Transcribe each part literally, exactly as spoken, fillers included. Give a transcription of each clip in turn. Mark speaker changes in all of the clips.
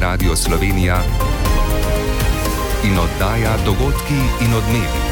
Speaker 1: Radio Slovenija in oddaja Dogodki in odmevi.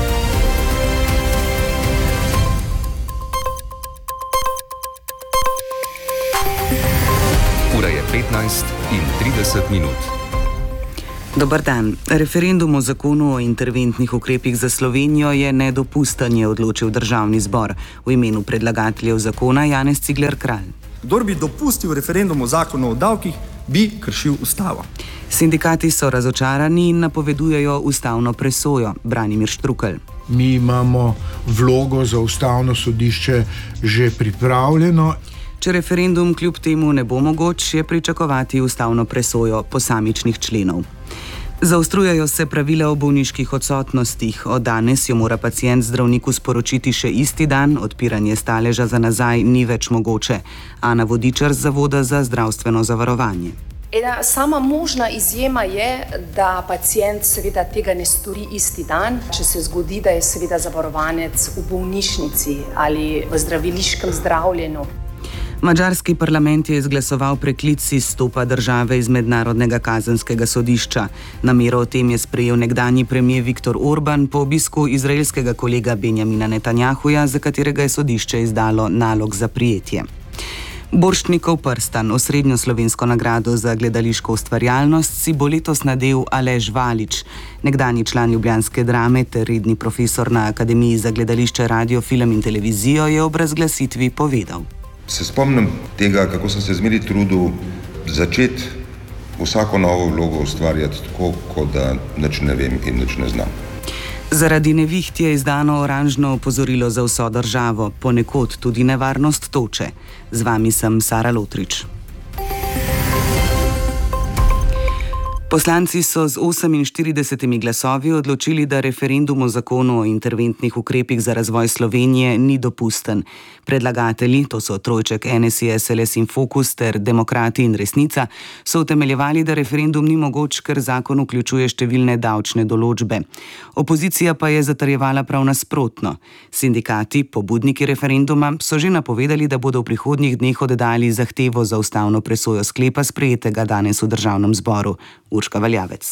Speaker 1: Ura je petnajst in trideset minut.
Speaker 2: Dobar dan. Referendum o zakonu o interventnih ukrepih za Slovenijo je nedopusten, je odločil Državni zbor. V imenu predlagateljev zakona Janez Cigler Kralj.
Speaker 3: Kdor bi dopustil referendum o zakonu o davkih, bi kršil ustavo.
Speaker 2: Sindikati so razočarani in napovedujejo ustavno presojo. Branimir Štrukelj.
Speaker 4: Mi imamo vlogo za ustavno sodišče že pripravljeno.
Speaker 2: Če referendum kljub temu ne bo mogoč, je pričakovati ustavno presojo posamičnih členov. Zaostrujejo se pravila o bolniških odsotnostih. Od danes jo mora pacient zdravniku sporočiti še isti dan, odpiranje staleža za nazaj ni več mogoče. Ana Vodičar z Zavoda za zdravstveno zavarovanje.
Speaker 5: Ena sama možna izjema je, da pacient seveda tega ne stori isti dan, če se zgodi, da je seveda zavarovanec v bolnišnici ali v zdraviliškem zdravljenju.
Speaker 2: Madžarski parlament je izglasoval preklic izstopa države iz Mednarodnega kazenskega sodišča. Namero o tem je sprejel nekdanji premier Viktor Orban po obisku izraelskega kolega Benjamina Netanjahuja, za katerega je sodišče izdalo nalog za prijetje. Borštnikov prstan, osrednjo slovensko nagrado za gledališko ustvarjalnost, si bo letos nadel Aleš Valič. Nekdanji član ljubljanske Drame ter redni profesor na Akademiji za gledališče, radio, film in televizijo je ob razglasitvi povedal.
Speaker 6: Se spomnim tega, kako sem se zmeri trudil začeti vsako novo vlogo ustvarjati tako, kot da nič ne vem in nič ne znam.
Speaker 2: Zaradi neviht je izdano oranžno opozorilo za vso državo, ponekod tudi nevarnost toče. Z vami sem Sara Lotrič. Poslanci so z oseminštiridesetimi glasovi odločili, da referendum o zakonu o interventnih ukrepih za razvoj Slovenije ni dopusten. Predlagatelji, to so trojček N S I, S L S in Fokus ter Demokrati in Resnica, so utemeljevali, da referendum ni mogoč, ker zakon vključuje številne davčne določbe. Opozicija pa je zatrjevala prav nasprotno. Sindikati, pobudniki referenduma, so že napovedali, da bodo v prihodnjih dneh oddali zahtevo za ustavno presojo sklepa, sprejetega danes v Državnem zboru. Urška Valjavec.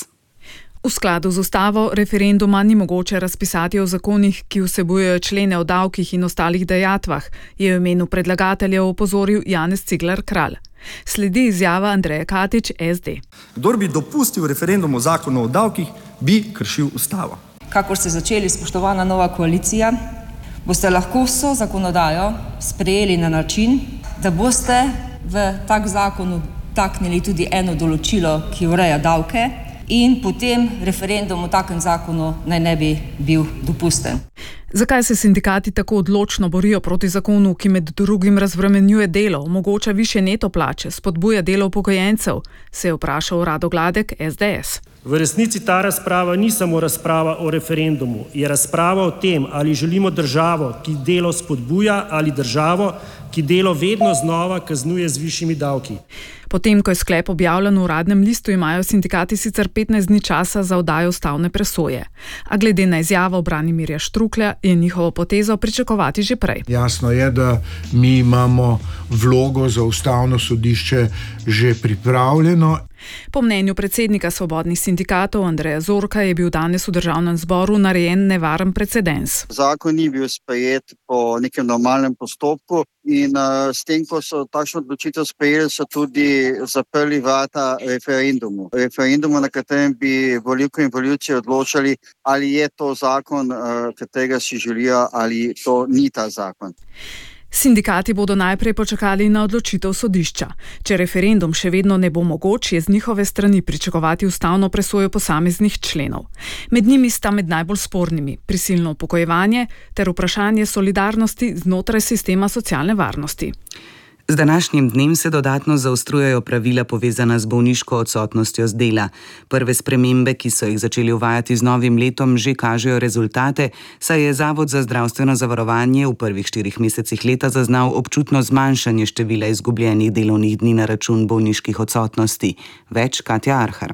Speaker 7: V skladu z ustavo referenduma ni mogoče razpisati o zakonih, ki vsebujejo člene o davkih in ostalih dajatvah, je v imenu predlagateljev opozoril Janez Cigler Kralj. Sledi izjava Andreje Katič, S D.
Speaker 3: Kdor bi dopustil referendum o zakonu o davkih, bi kršil ustavo.
Speaker 8: Kakor ste začeli, spoštovana nova koalicija, boste lahko vso zakonodajo sprejeli na način, da boste v tak zakonu taknili tudi eno določilo, ki ureja davke, in potem referendum o takem zakonu naj ne bi bil dopusten.
Speaker 7: Zakaj se sindikati tako odločno borijo proti zakonu, ki med drugim razbremenjuje delo, omogoča višje neto plače, spodbuja delo upokojencev, se je vprašal Rado Gladek, S D S.
Speaker 9: V resnici ta razprava ni samo razprava o referendumu, je razprava o tem, ali želimo državo, ki delo spodbuja, ali državo, ki delo vedno znova kaznuje z višjimi davki.
Speaker 7: Potem, ko je sklep objavljen v Uradnem listu, imajo sindikati sicer petnajst dni časa za oddajo ustavne presoje. A glede na izjavo Branimirja Štruklja je njihovo potezo pričakovati že prej.
Speaker 4: Jasno je, da mi imamo vlogo za ustavno sodišče že pripravljeno.
Speaker 7: Po mnenju predsednika svobodnih sindikatov Andreja Zorka je bil danes v Državnem zboru narejen nevaren precedens.
Speaker 10: Zakon ni bil sprejet po nekem normalnem postopku in uh, s tem, ko so takšno odločitev sprejeli, so tudi zaprli vrata referendumu. Referendumu, na katerem bi volivke in volivci odločali, ali je to zakon, uh, katerega si želijo, ali to ni ta zakon.
Speaker 7: Sindikati bodo najprej počakali na odločitev sodišča. Če referendum še vedno ne bo mogoč, je z njihove strani pričakovati ustavno presojo posameznih členov. Med njimi sta med najbolj spornimi prisilno upokojevanje ter vprašanje solidarnosti znotraj sistema socialne varnosti.
Speaker 2: Z današnjim dnem se dodatno zaostrujejo pravila povezana z bolniško odsotnostjo z dela. Prve spremembe, ki so jih začeli uvajati z novim letom, že kažejo rezultate, saj je Zavod za zdravstveno zavarovanje v prvih štirih mesecih leta zaznal občutno zmanjšanje števila izgubljenih delovnih dni na račun bolniških odsotnosti. Več Katja Arhar.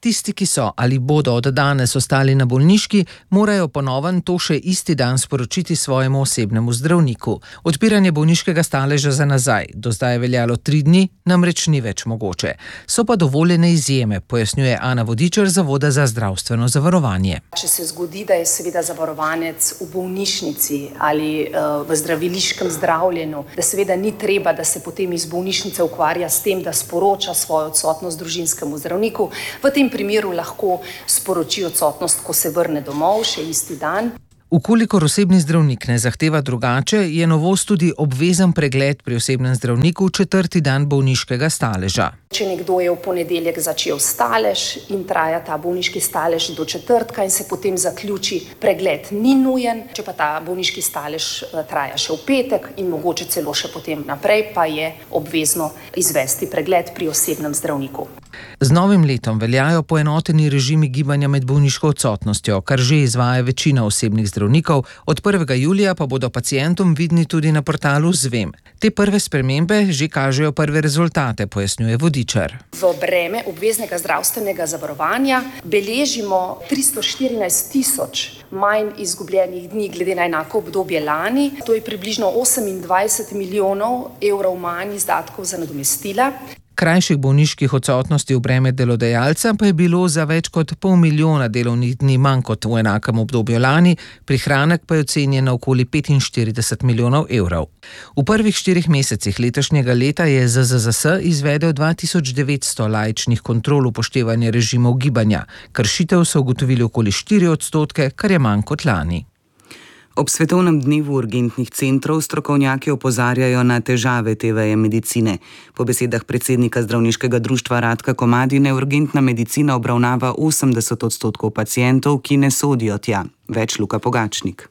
Speaker 11: Tisti, ki so ali bodo od danes ostali na bolniški, morajo po novem to še isti dan sporočiti svojemu osebnemu zdravniku. Odpiranje bolniškega staleža za nazaj, do zdaj je veljalo tri dni, namreč ni več mogoče. So pa dovoljene izjeme, pojasnjuje Ana Vodičar z Zavoda za zdravstveno zavarovanje.
Speaker 5: Če se zgodi, da je seveda zavarovanec v bolnišnici ali uh, v zdraviliškem zdravljenju, da seveda ni treba, da se potem iz bolnišnice ukvarja s tem, da sporoča svojo odsotnost družinskemu zdravniku. V tem primeru lahko sporoči odsotnost, ko se vrne domov, še isti dan.
Speaker 11: Ukolikor osebni zdravnik ne zahteva drugače, je novost tudi obvezen pregled pri osebnem zdravniku četrti dan bolniškega staleža.
Speaker 5: Če nekdo je v ponedeljek začel stalež in traja ta bolniški stalež do četrtka in se potem zaključi, pregled ni nujen. Če pa ta bolniški stalež traja še v petek in mogoče celo še potem naprej, pa je obvezno izvesti pregled pri osebnem zdravniku.
Speaker 11: Z novim letom veljajo poenoteni režimi gibanja med bolniško odsotnostjo, kar že izvaja večina osebnih zdravnikov, od prvega julija pa bodo pacientom vidni tudi na portalu Zvem. Te prve spremembe že kažejo prve rezultate, pojasnjuje Vodičar.
Speaker 5: V breme obveznega zdravstvenega zavarovanja beležimo tristo štirinajst tisoč manj izgubljenih dni glede na enako obdobje lani. To je približno osemindvajset milijonov evrov manj izdatkov za nadomestila.
Speaker 11: Krajših bolniških odsotnosti v breme delodajalca pa je bilo za več kot pol milijona delovnih dni manj kot v enakem obdobju lani, prihranek pa je ocenjen na okoli petinštirideset milijonov evrov. V prvih štirih mesecih letošnjega leta je Z Z Z S izvedel dva tisoč devetsto laičnih kontrol upoštevanja režimov gibanja. Kršitev so ugotovili okoli štiri odstotke, kar je manj kot lani.
Speaker 2: Ob svetovnem dnevu urgentnih centrov strokovnjaki opozarjajo na težave te veje medicine. Po besedah predsednika zdravniškega društva Radka Komadine urgentna medicina obravnava osemdeset odstotkov pacientov, ki ne sodijo tja. Več Luka Pogačnik.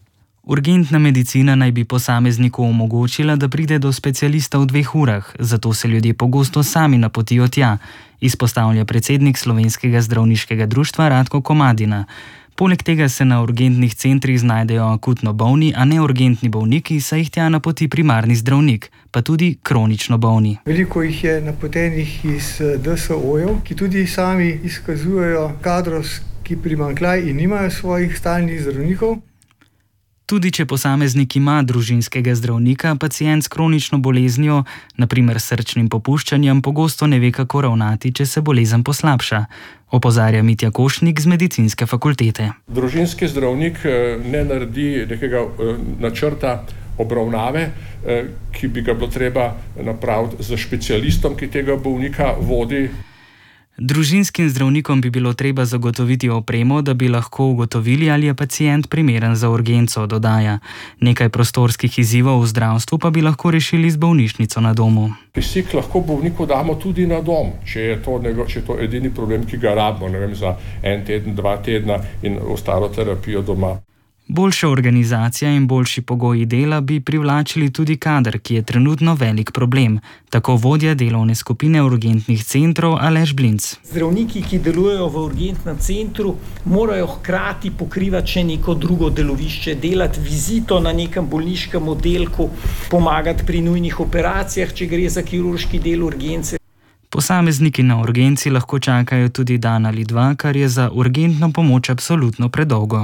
Speaker 12: Urgentna medicina naj bi posamezniku omogočila, da pride do specialista v dveh urah, zato se ljudje pogosto sami napotijo tja, izpostavlja predsednik Slovenskega zdravniškega društva Radko Komadina. Poleg tega se na urgentnih centrih znajdejo akutno bolni, a ne urgentni bolniki, saj jih tja napoti primarni zdravnik, pa tudi kronično bolni.
Speaker 13: Veliko jih je napotenih iz D S O-jev, ki tudi sami izkazujejo kadrovski primanjkljaj in nimajo svojih stalnih zdravnikov.
Speaker 12: Tudi če posameznik ima družinskega zdravnika, pacient s kronično boleznijo, na primer srčnim popuščanjem, pogosto ne ve, kako ravnati, če se bolezen poslabša, opozarja Mitja Košnik z medicinske fakultete.
Speaker 14: Družinski zdravnik ne naredi nekega načrta obravnave, ki bi ga bilo treba napraviti z specialistom, ki tega bolnika vodi.
Speaker 12: Družinskim zdravnikom bi bilo treba zagotoviti opremo, da bi lahko ugotovili, ali je pacient primeren za urgenco, dodaja. Nekaj prostorskih izzivov v zdravstvu pa bi lahko rešili z bolnišnico na domu.
Speaker 14: Kisik lahko bolniku damo tudi na dom, če je to, če je to edini problem, ki ga rabimo, ne vem, za en teden, dva tedna in ostalo terapijo doma.
Speaker 12: Boljša organizacija in boljši pogoji dela bi privlačili tudi kader, ki je trenutno velik problem, tako vodja delovne skupine urgentnih centrov Aleš Blinc.
Speaker 15: Zdravniki, ki delujejo v urgentnem centru, morajo hkrati pokrivati še neko drugo delovišče, delati vizito na nekem bolniškem oddelku, pomagati pri nujnih operacijah, če gre za kirurški del urgence.
Speaker 12: Posamezniki na urgenci lahko čakajo tudi dan ali dva, kar je za urgentno pomoč absolutno predolgo.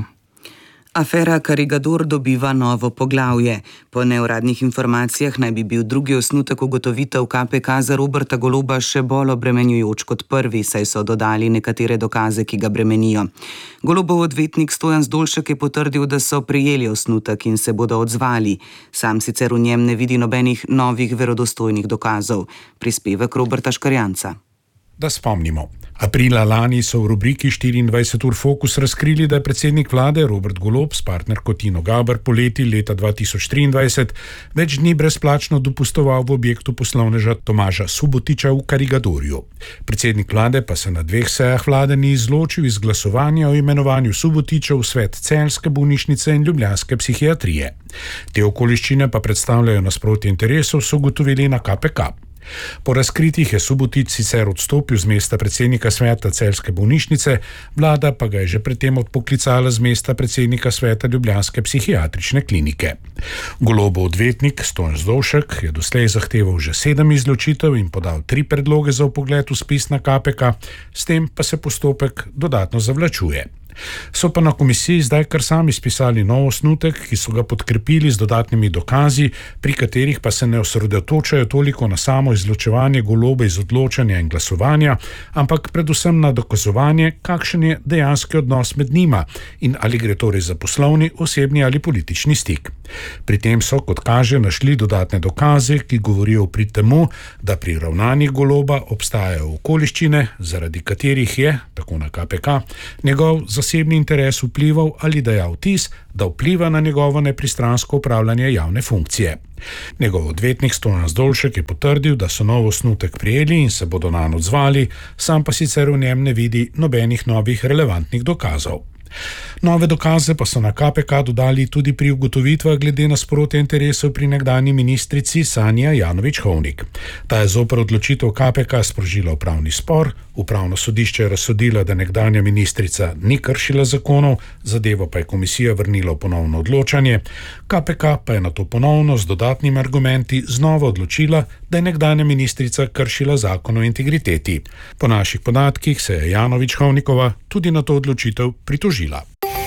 Speaker 2: Afera Karigador dobiva novo poglavje. Po neuradnih informacijah naj bi bil drugi osnutek ugotovitev K P K za Roberta Goloba še bolj obremenjujoč kot prvi, saj so dodali nekatere dokaze, ki ga bremenijo. Golobov odvetnik Stojan Zdolšek je potrdil, da so prejeli osnutek in se bodo odzvali. Sam sicer v njem ne vidi nobenih novih verodostojnih dokazov. Prispevek Roberta Škarjanca.
Speaker 16: Da spomnimo. Aprila lani so v rubriki štiriindvajset ur Fokus razkrili, da je predsednik vlade Robert Golob s partnerko Tino Gaber poleti leta dva tisoč triindvajset več dni brezplačno dopustoval v objektu poslovneža Tomaža Subotiča v Karigadorju. Predsednik vlade pa se na dveh sejah vlade ni izločil iz glasovanja o imenovanju Subotiča v svet celjske bolnišnice in ljubljanske psihiatrije. Te okoliščine pa predstavljajo nasprotje interesov, so ugotovili na K P K. Po razkritjih je Subotić sicer odstopil z mesta predsednika sveta celjske bolnišnice, vlada pa ga je že predtem odpoklicala z mesta predsednika sveta ljubljanske psihiatrične klinike. Golobov odvetnik Stojan Zdolšek je doslej zahteval že sedem izločitev in podal tri predloge za vpogled v spis na K P K, s tem pa se postopek dodatno zavlačuje. So pa na komisiji zdaj kar sami spisali nov osnutek, ki so ga podkrepili z dodatnimi dokazi, pri katerih pa se ne osredotočajo toliko na samo izločevanje Goloba iz odločanja in glasovanja, ampak predvsem na dokazovanje, kakšen je dejanski odnos med njima in ali gre torej za poslovni, osebni ali politični stik. Pri tem so, kot kaže, našli dodatne dokaze, ki govorijo pri temu, da pri ravnanjih Goloba obstajajo okoliščine, zaradi katerih je, tako na K P K, njegov zasebni interes vplival ali dajal vtis, da vpliva na njegovo nepristransko upravljanje javne funkcije. Njegov odvetnik Stojan Zdolšek je potrdil, da so nov osnutek prijeli in se bodo nanj odzvali, sam pa sicer v njem ne vidi nobenih novih relevantnih dokazov. Nove dokaze pa so na K P K dodali tudi pri ugotovitvah glede nasprotja interesov pri nekdanji ministrici Sanji Ajanović-Hovnik. Ta je zoper odločitev K P K sprožila upravni spor, upravno sodišče je razsodilo, da nekdanja ministrica ni kršila zakonov, zadevo pa je komisija vrnila v ponovno odločanje, K P K pa je nato ponovno z dodatnimi argumenti znova odločila, da je nekdanja ministrica kršila zakon o integriteti. Po naših podatkih se je Ajanović-Hovnikova tudi na to odločitev pritožila.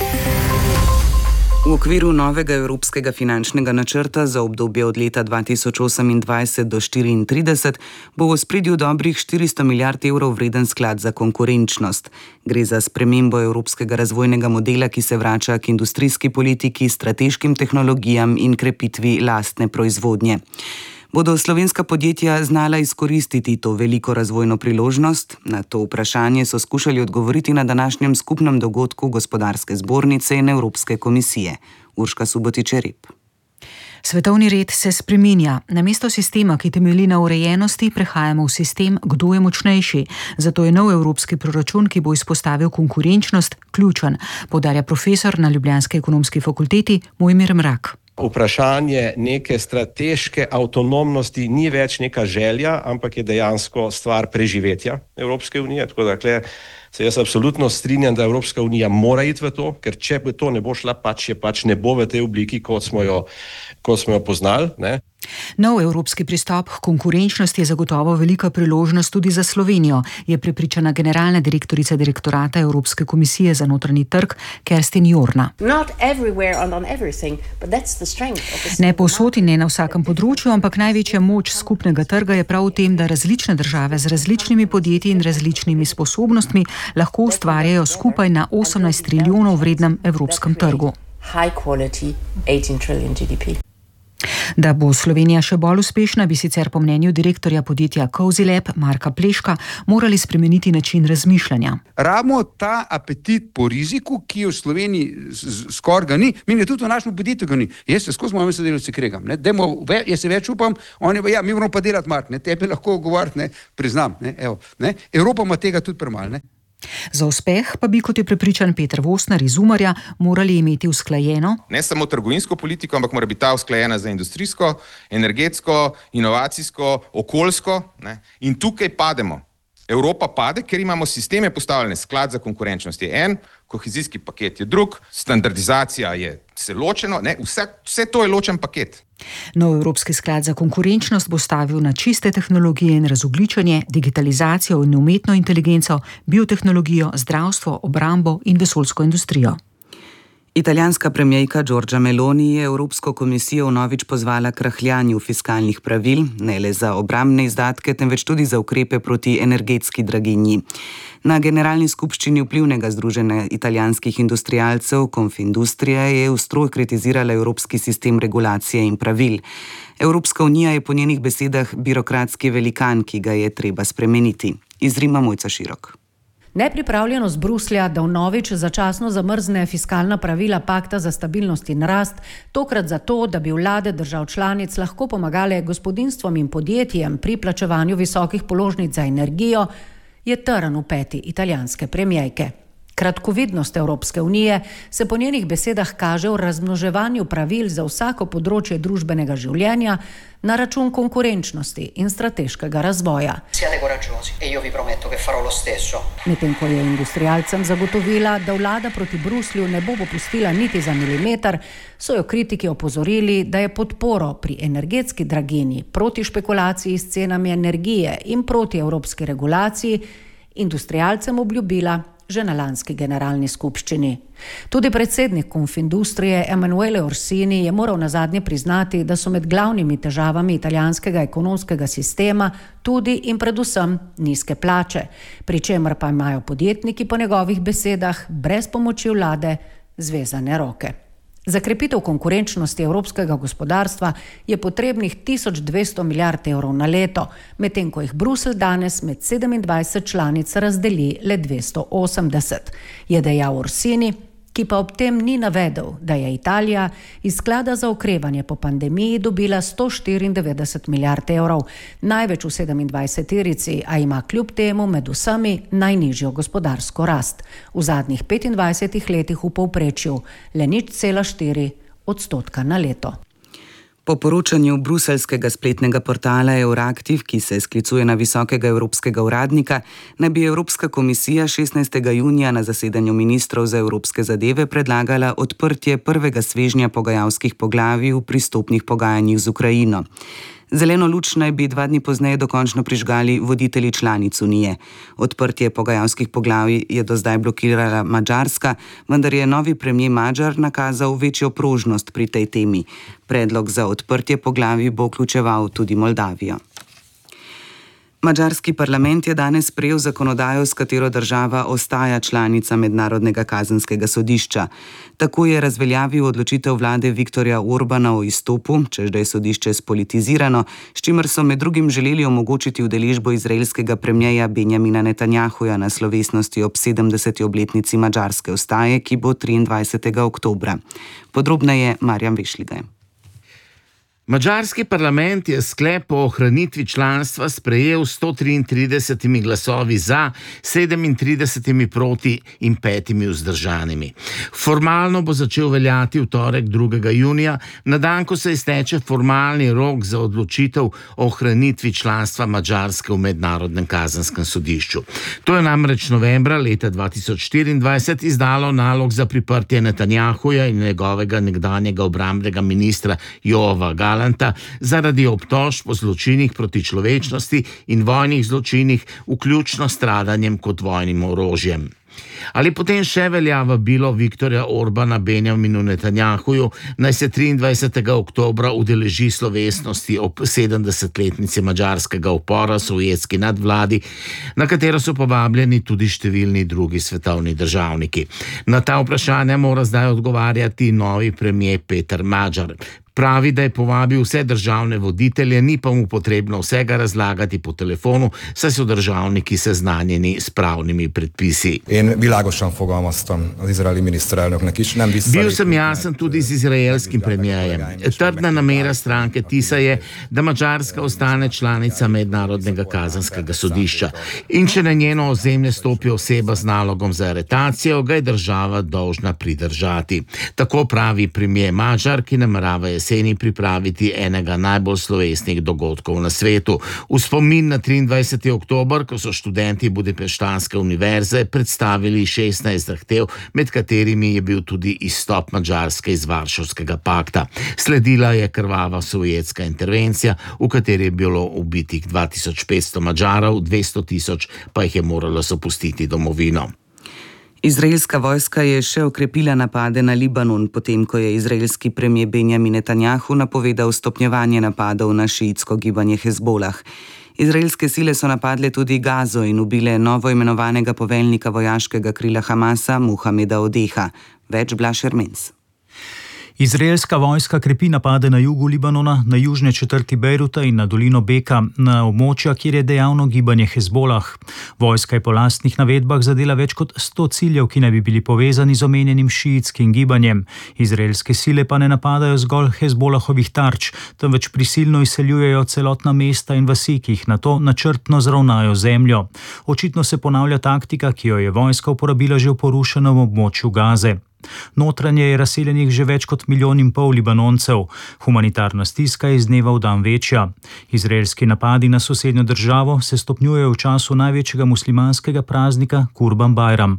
Speaker 2: V okviru novega evropskega finančnega načrta za obdobje od leta dva tisoč osemindvajset do štiriintrideset bo v ospredju dobrih štiristo milijard evrov vreden sklad za konkurenčnost. Gre za spremembo evropskega razvojnega modela, ki se vrača k industrijski politiki, strateškim tehnologijam in krepitvi lastne proizvodnje. Bodo slovenska podjetja znala izkoristiti to veliko razvojno priložnost? Na to vprašanje so skušali odgovoriti na današnjem skupnem dogodku Gospodarske zbornice in Evropske komisije. Urška Subotić-Rep.
Speaker 17: Svetovni red se spreminja. Namesto sistema, ki temelji na urejenosti, prehajamo v sistem, kdo je močnejši. Zato je nov evropski proračun, ki bo izpostavil konkurenčnost, ključen, poudarja profesor na Ljubljanski ekonomski fakulteti Mojmir Mrak.
Speaker 18: Vprašanje neke strateške avtonomnosti ni več neka želja, ampak je dejansko stvar preživetja Evropske unije. Tako da kle, se jaz absolutno strinjam, da Evropska unija mora iti v to, ker če bi to ne bo šla, pač je pač ne bo v tej obliki, kot smo jo, kot smo jo poznali, ne.
Speaker 17: Nov evropski pristop k konkurenčnosti je zagotovo velika priložnost tudi za Slovenijo, je prepričana generalna direktorica direktorata Evropske komisije za notranji trg Kerstin Jorna. Ne povsod in ne na vsakem področju, ampak največja moč skupnega trga je prav v tem, da različne države z različnimi podjetji in različnimi sposobnostmi lahko ustvarjajo skupaj na osemnajst trilijonov vrednem evropskem trgu. Da bo Slovenija še bolj uspešna, bi sicer po mnenju direktorja podjetja Kozilab Marka Pleška morali spremeniti način razmišljanja.
Speaker 19: Rabimo ta apetit po riziku, ki v Sloveniji skoraj ga ni, mi ga tudi v našem podjetju ga ni. Jaz se skozi mojim sodelavci kregam, ne, demo, jaz se več upam, oni pa ja, mi moramo pa delati Mark, ne, tebi lahko govoriti, ne, priznam, ne, evo, ne, Evropa ima tega tudi premalo, ne.
Speaker 17: Za uspeh pa bi, kot je prepričan Peter Vosner iz Umarja, morali imeti usklajeno
Speaker 20: ne samo trgovinsko politiko, ampak mora biti ta usklajena za industrijsko, energetsko, inovacijsko, okoljsko, ne? In tukaj pademo. Evropa pade, ker imamo sisteme postavljene, sklad za konkurenčnost je en, kohezijski paket je drug, standardizacija je se ločeno, ne? Vse, vse to je ločen paket.
Speaker 17: Nov Evropski sklad za konkurenčnost bo stavil na čiste tehnologije in razogljičenje, digitalizacijo in umetno inteligenco, biotehnologijo, zdravstvo, obrambo in vesoljsko industrijo.
Speaker 2: Italijanska premijerka Giorgia Meloni je Evropsko komisijo vnovič pozvala k rahljanju fiskalnih pravil, ne le za obrambne izdatke, temveč tudi za ukrepe proti energetski draginji. Na generalni skupščini vplivnega združenja italijanskih industrialcev Confindustria je ostro kritizirala evropski sistem regulacije in pravil. Evropska unija je po njenih besedah birokratski velikan, ki ga je treba spremeniti. Iz Rima Mojca Širok.
Speaker 21: Nepripravljenost Bruslja, da vnovič začasno zamrzne fiskalna pravila pakta za stabilnost in rast, tokrat zato, da bi vlade držav članic lahko pomagale gospodinjstvom in podjetjem pri plačevanju visokih položnic za energijo, je trn v peti italijanske premijerke. Kratkovidnost Evropske unije se po njenih besedah kaže v razmnoževanju pravil za vsako področje družbenega življenja na račun konkurenčnosti in strateškega razvoja. Medtem ko je industrialcem zagotovila, da vlada proti Bruslju ne bo popustila niti za milimeter, so jo kritiki opozorili, da je podporo pri energetski draginji, proti špekulaciji s cenami energije in proti evropski regulaciji industrialcem obljubila že na lanski generalni skupščini. Tudi predsednik Konfindustrije Emanuele Orsini je moral nazadnje priznati, da so med glavnimi težavami italijanskega ekonomskega sistema tudi in predvsem nizke plače, pri čemer pa imajo podjetniki po njegovih besedah brez pomoči vlade zvezane roke. Za krepitev konkurenčnosti evropskega gospodarstva je potrebnih tisoč dvesto milijard evrov na leto, medtem ko jih Bruselj danes med sedemindvajset članic razdeli le dvesto osemdeset, je dejal Orsini, ki pa ob tem ni navedel, da je Italija iz sklada za okrevanje po pandemiji dobila sto štiriindevetdeset milijard evrov, največ v sedemindvajseterici, a ima kljub temu med vsemi najnižjo gospodarsko rast. V zadnjih petindvajsetih letih v povprečju le nič cela štiri odstotka na leto.
Speaker 2: Po poročanju bruseljskega spletnega portala Euraktiv, ki se sklicuje na visokega evropskega uradnika, naj bi Evropska komisija šestnajstega junija na zasedanju ministrov za evropske zadeve predlagala odprtje prvega svežnja pogajalskih poglavij v pristopnih pogajanjih z Ukrajino. Zeleno luč naj bi dva dni pozneje dokončno prižgali voditelji članic Unije. Odprtje pogajalskih poglavij je do zdaj blokirala Madžarska, vendar je novi premier Madžar nakazal večjo prožnost pri tej temi. Predlog za odprtje poglavij bo vključeval tudi Moldavijo. Madžarski parlament je danes sprejel zakonodajo, s katero država ostaja članica Mednarodnega kazenskega sodišča. Tako je razveljavil odločitev vlade Viktorja Orbana o izstopu, češ da je sodišče spolitizirano, s čimer so med drugim želeli omogočiti udeležbo izraelskega premierja Benjamina Netanjahuja na slovesnosti ob sedemdeseti obletnici madžarske ustaje, ki bo triindvajsetega oktobra. Podrobneje Marjan Vešligaj.
Speaker 1: Madžarski parlament je sklep o ohranitvi članstva sprejel s sto triintridesetimi glasovi za, sedemintridesetimi proti in petimi vzdržanimi. Formalno bo začel veljati v torek drugega junija, na dan, ko se izteče formalni rok za odločitev o ohranitvi članstva Madžarske v Mednarodnem kazenskem sodišču. To je namreč novembra leta dva tisoč štiriindvajset izdalo nalog za priprtje Netanjahuja in njegovega nekdanjega obrambnega ministra Joava Galanta zaradi obtožb o zločinih proti človečnosti in vojnih zločinih, vključno s stradanjem kot vojnim orožjem. Ali potem še velja vabilo Viktorja Orbana Benjaminu Netanjahuju, naj se triindvajsetega oktobra udeleži slovesnosti ob sedemdesetletnici madžarskega upora sovjetski nadvladi, na katero so povabljeni tudi številni drugi svetovni državniki. Na ta vprašanja mora zdaj odgovarjati novi premier Peter Madžar. Pravi, da je povabil vse državne voditelje, ni pa mu potrebno vsega razlagati po telefonu, saj so državniki seznanjeni s pravnimi predpisi.
Speaker 22: Én világosan fogalmaztam az izraeli miniszterelnöknek is, nem visszalépni.
Speaker 1: Bil sem jasen tudi z izraelskim premierjem. Trdna namera stranke Tisa je, da Madžarska ostane članica Mednarodnega kazenskega sodišča. In če na njeno ozemlje stopi oseba z nalogom za aretacijo, ga je država dolžna pridržati. Tako pravi premier Madžar, ki namerava jeseni pripraviti enega najbolj slovesnih dogodkov na svetu. V spomin na triindvajseti oktober, ko so študenti Budipeštanske univerze predstavili šestnajst zahtev, med katerimi je bil tudi izstop Madžarske iz Varšavskega pakta. Sledila je krvava sovjetska intervencija, v kateri je bilo ubitih dva tisoč petsto Madžarov, dvesto tisoč pa jih je moralo zapustiti domovino.
Speaker 2: Izraelska vojska je še okrepila napade na Libanon, potem ko je izraelski premier Benjamin Netanjahu napovedal stopnjevanje napadov na šiitsko gibanje Hezbolah. Izraelske sile so napadle tudi Gazo in ubile novo imenovanega poveljnika vojaškega krila Hamasa Mohameda Odeha. Več Blaž Ermens.
Speaker 3: Izraelska vojska krepi napade na jugu Libanona, na južne četrti Bejruta in na dolino Beka, na območja, kjer je dejavno gibanje Hezbolah. Vojska je po lastnih navedbah zadela več kot sto ciljev, ki naj bi bili povezani z omenjenim šiitskim gibanjem. Izraelske sile pa ne napadajo zgolj Hezbolahovih tarč, temveč prisilno izseljujejo celotna mesta in vasi, ki jih nato načrtno zravnajo zemljo. Očitno se ponavlja taktika, ki jo je vojska uporabila že v porušenem območju Gaze. Notranje je razseljenih že več kot milijon in pol Libanoncev. Humanitarna stiska je iz dneva v dan večja. Izraelski napadi na sosednjo državo se stopnjujejo v času največjega muslimanskega praznika Kurban Bajram.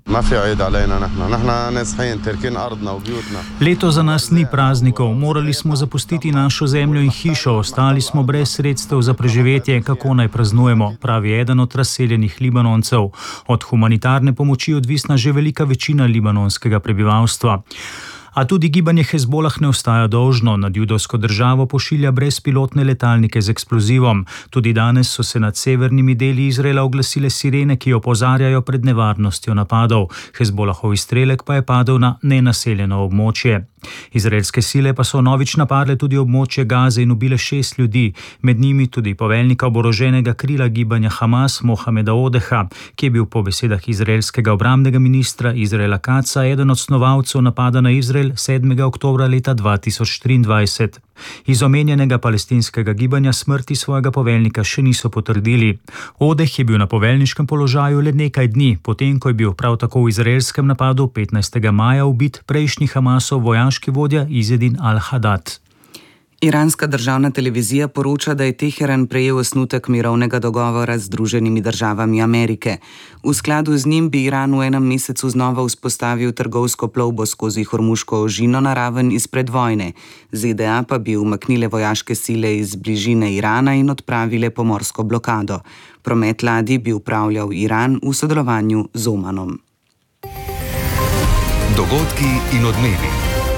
Speaker 3: Leto za nas ni praznikov, morali smo zapustiti našo zemljo in hišo, ostali smo brez sredstev za preživetje, kako naj praznujemo, pravi eden od razseljenih Libanoncev. Od humanitarne pomoči odvisna že velika večina libanonskega prebivalstva. A tudi gibanje Hezbolah ne ostaja dolžno, nad judovsko državo pošilja brezpilotne letalnike z eksplozivom. Tudi danes so se nad severnimi deli Izraela oglasile sirene, ki opozarjajo pred nevarnostjo napadov. Hezbolahov izstrelek pa je padel na nenaseljeno območje. Izraelske sile pa so novič napadle tudi območje Gaze in ubile šest ljudi, med njimi tudi poveljnika oboroženega krila gibanja Hamas Mohameda Odeha, ki je bil po besedah izraelskega obrambnega ministra Izraela Katza eden od snovalcev napada na Izrael sedmega oktobra leta dva tisoč triindvajset. Iz omenjenega palestinskega gibanja smrti svojega poveljnika še niso potrdili. Odeh je bil na poveljniškem položaju le nekaj dni, potem ko je bil prav tako v izraelskem napadu petnajstega maja ubit prejšnji Hamasov vojaški vodja Izedin al-Hadad.
Speaker 2: Iranska državna televizija poroča, da je Teheran prejel osnutek mirovnega dogovora z Združenimi državami Amerike. V skladu z njim bi Iran v enem mesecu znova vzpostavil trgovsko plovbo skozi Hormuško ožino na raven izpred vojne. Z D A pa bi umaknile vojaške sile iz bližine Irana in odpravile pomorsko blokado. Promet ladij bi upravljal Iran v sodelovanju z Omanom.
Speaker 6: Dogodki in odmevi.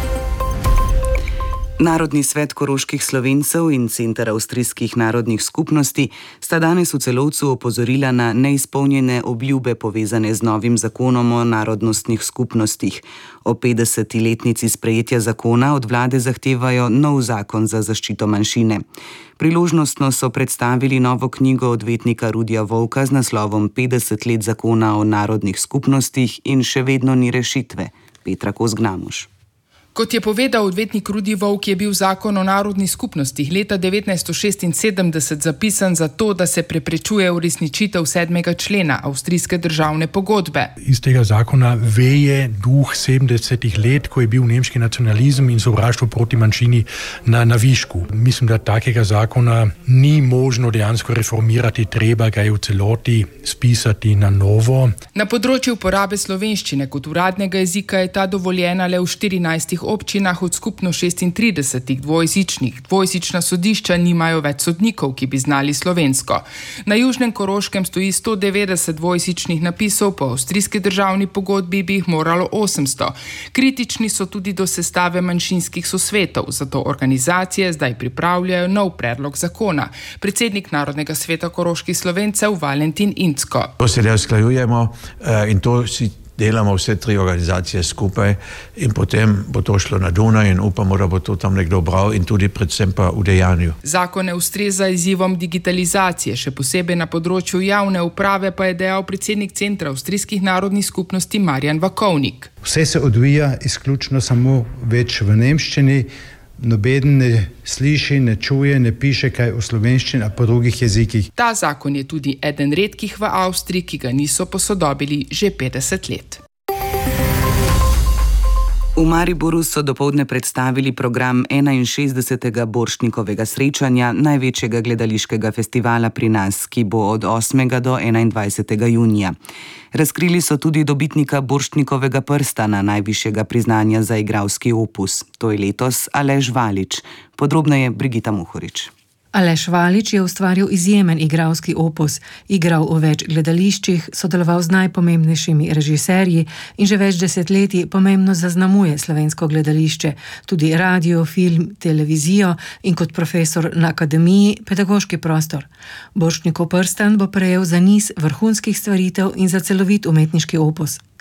Speaker 2: Narodni svet koroških Slovencev in Center avstrijskih narodnih skupnosti sta danes v Celovcu opozorila na neizpolnjene obljube povezane z novim zakonom o narodnostnih skupnostih. O petdesetiletnici sprejetja zakona od vlade zahtevajo nov zakon za zaščito manjšine. Priložnostno so predstavili novo knjigo odvetnika Rudija Volka z naslovom petdeset let zakona o narodnih skupnostih in še vedno ni rešitve. Petra Kos-Gnamuš.
Speaker 23: Kot je povedal odvetnik Rudi Volk, je bil zakon o narodnih skupnostih leta devetnajststo šestinsedemdeset zapisan zato, da se preprečuje uresničitev sedmega člena avstrijske državne pogodbe.
Speaker 24: Iz tega zakona veje duh sedemdesetih let, ko je bil nemški nacionalizem in sovraštvo proti manjšini na, na višku. Mislim, da takega zakona ni možno dejansko reformirati, treba ga je v celoti spisati na novo.
Speaker 23: Na področju uporabe slovenščine kot uradnega jezika je ta dovoljena le v štirinajstih občinah od skupno šestintridesetih dvojezičnih. Dvojezična sodišča nimajo več sodnikov, ki bi znali slovensko. Na južnem Koroškem stoji sto devetdeset dvojezičnih napisov, po avstrijski državni pogodbi bi jih moralo osemsto. Kritični so tudi do sestave manjšinskih sosvetov, zato organizacije zdaj pripravljajo nov predlog zakona. Predsednik Narodnega sveta koroških Slovencev Valentin Incko.
Speaker 25: To se ne usklajujemo in to si delamo vse tri organizacije skupaj in potem bo to šlo na Dunaj in upamo, da bo to tam nekdo bral in tudi predvsem pa v dejanju.
Speaker 23: Zakon ne ustreza izzivom digitalizacije, še posebej na področju javne uprave, pa je dejal predsednik Centra avstrijskih narodnih skupnosti Marjan Vakovnik.
Speaker 26: Vse se odvija izključno samo več v nemščini, nobeden ne sliši, ne čuje, ne piše kaj o slovenščini, a po drugih jezikih.
Speaker 23: Ta zakon je tudi eden redkih v Avstriji, ki ga niso posodobili že petdeset let.
Speaker 2: V Mariboru so dopoldne predstavili program enainšestdesetega Borštnikovega srečanja, največjega gledališkega festivala pri nas, ki bo od osmega do enaindvajsetega junija. Razkrili so tudi dobitnika Borštnikovega prstana, najvišjega priznanja za igralski opus. To je letos Aleš Valič. Podrobneje Brigita Muhorič.
Speaker 27: Aleš Valič je ustvaril izjemen igralski opus, igral v več gledališčih, sodeloval z najpomembnejšimi režiserji in že več desetletij pomembno zaznamuje slovensko gledališče, tudi radio, film, televizijo in kot profesor na akademiji pedagoški prostor. Borštnikov prstan bo prejel za niz vrhunskih stvaritev in za celovit umetniški opus.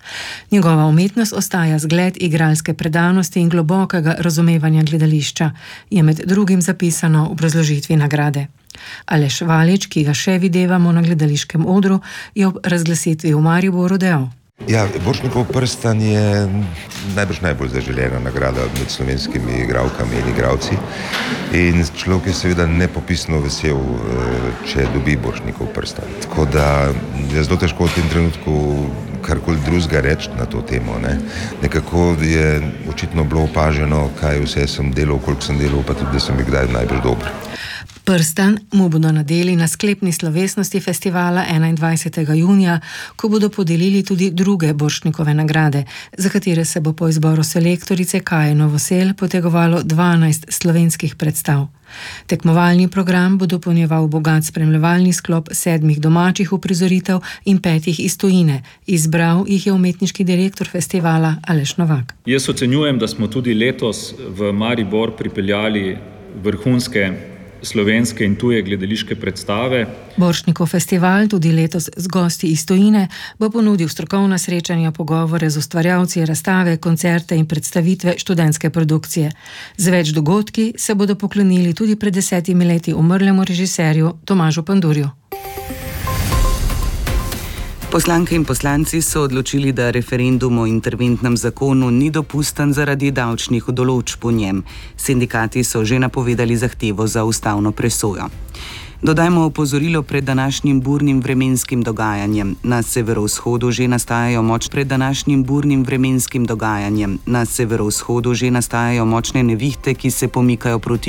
Speaker 27: Njegova umetnost ostaja zgled igralske predanosti in globokega razumevanja gledališča, je med drugim zapisano v obrazložitvi nagrade. Aleš Valič, ki ga še videvamo na gledališkem odru, je ob razglasitvi v Mariboru dejal:
Speaker 4: Ja, Borštnikov prstan je najbrž najbolj zaželena nagrada med slovenskimi igralkami in igralci. In človek je seveda nepopisno vesel, če dobi Borštnikov prstan. Tako da je zelo težko v tem trenutku karkoli drugega reči na to temo. Ne. Nekako je očitno bilo opaženo, kaj vse sem delal, koliko sem delal, pa tudi, da sem bil kdaj najbrž dober.
Speaker 27: Prstan mu bodo nadeli na sklepni slovesnosti festivala enaindvajsetega junija, ko bodo podelili tudi druge Borštnikove nagrade, za katere se bo po izboru selektorice Kaje Novosel potegovalo dvanajst slovenskih predstav. Tekmovalni program bo dopolnjeval bogat spremljevalni sklop sedmih domačih uprizoritev in petih iz tujine. Izbral jih je umetniški direktor festivala Aleš Novak.
Speaker 5: Jaz ocenjujem, da smo tudi letos v Maribor pripeljali vrhunske slovenske in tuje gledališke predstave.
Speaker 27: Borštnikov festival tudi letos z gosti iz tujine bo ponudil strokovna srečanja, pogovore z ustvarjalci, razstave, koncerte in predstavitve študentske produkcije. Z več dogodki se bodo poklonili tudi pred desetimi leti umrlemu režiserju Tomažu Pandurju.
Speaker 2: Poslanke in poslanci so odločili, da referendum o interventnem zakonu ni dopusten zaradi davčnih določb v njem. Sindikati so že napovedali zahtevo za ustavno presojo. Dodajmo opozorilo pred današnjim burnim vremenskim dogajanjem. Na severovzhodu že nastajajo moč pred današnjim burnim vremenskim dogajanjem. Na severovzhodu že nastajajo močne nevihte, ki se pomikajo proti